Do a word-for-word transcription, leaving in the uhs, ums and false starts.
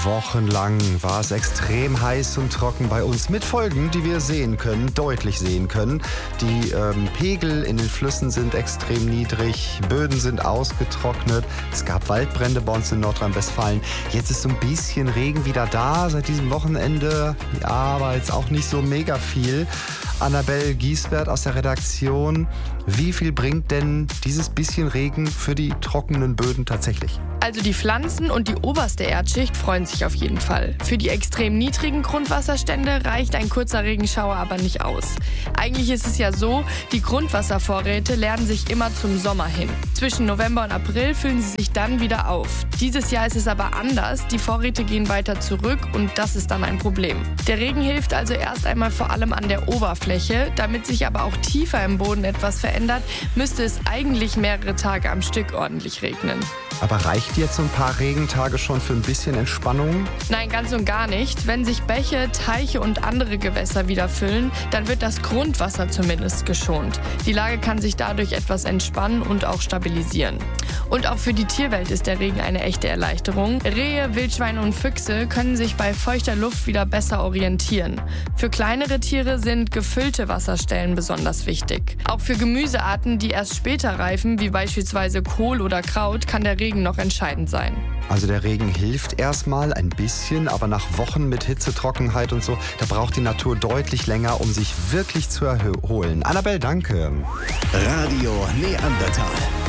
Wochenlang war es extrem heiß und trocken bei uns mit Folgen, die wir sehen können, deutlich sehen können. Die ähm, Pegel in den Flüssen sind extrem niedrig, Böden sind ausgetrocknet, es gab Waldbrände bei uns in Nordrhein-Westfalen. Jetzt ist so ein bisschen Regen wieder da seit diesem Wochenende, ja, aber jetzt auch nicht so mega viel. Annabelle Giesbert aus der Redaktion, wie viel bringt denn dieses bisschen Regen für die trockenen Böden tatsächlich? Also die Pflanzen und die oberste Erdschicht freuen sich auf jeden Fall. Für die extrem niedrigen Grundwasserstände reicht ein kurzer Regenschauer aber nicht aus. Eigentlich ist es ja so, die Grundwasservorräte leeren sich immer zum Sommer hin. Zwischen November und April füllen sie sich dann wieder auf. Dieses Jahr ist es aber anders, die Vorräte gehen weiter zurück und das ist dann ein Problem. Der Regen hilft also erst einmal vor allem an der Oberfläche. Damit sich aber auch tiefer im Boden etwas verändert, müsste es eigentlich mehrere Tage am Stück ordentlich regnen. Aber reicht jetzt so ein paar Regentage schon für ein bisschen Entspannung? Nein, ganz und gar nicht. Wenn sich Bäche, Teiche und andere Gewässer wieder füllen, dann wird das Grundwasser zumindest geschont. Die Lage kann sich dadurch etwas entspannen und auch stabilisieren. Und auch für die Tierwelt ist der Regen eine echte Erleichterung. Rehe, Wildschweine und Füchse können sich bei feuchter Luft wieder besser orientieren. Für kleinere Tiere sind gefüllte Wasserstellen besonders wichtig. Auch für Gemüsearten, die erst später reifen, wie beispielsweise Kohl oder Kraut, kann der Regen noch entscheidend sein. Also der Regen hilft erstmal ein bisschen, aber nach Wochen mit Hitze, Trockenheit und so, da braucht die Natur deutlich länger, um sich wirklich zu erholen. Annabelle, danke. Radio Neandertal.